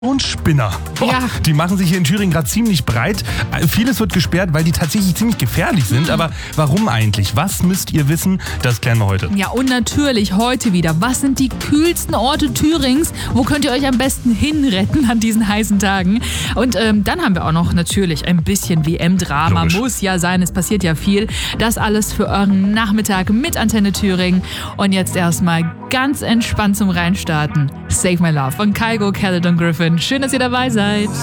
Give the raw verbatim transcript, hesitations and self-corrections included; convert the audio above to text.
Und Spinner. Boah, Ja. Die machen sich hier in Thüringen gerade ziemlich breit. Vieles wird gesperrt, weil die tatsächlich ziemlich gefährlich sind. Mhm. Aber warum eigentlich? Was müsst ihr wissen? Das klären wir heute. Ja, und natürlich heute wieder. Was sind die kühlsten Orte Thürings? Wo könnt ihr euch am besten hinretten an diesen heißen Tagen? Und ähm, dann haben wir auch noch natürlich ein bisschen W M-Drama. Logisch. Muss ja sein, es passiert ja viel. Das alles für euren Nachmittag mit Antenne Thüringen. Und jetzt erstmal ganz entspannt zum Reinstarten. Save My Love von Kygo, Caledon Griffin. Schön, dass ihr dabei seid.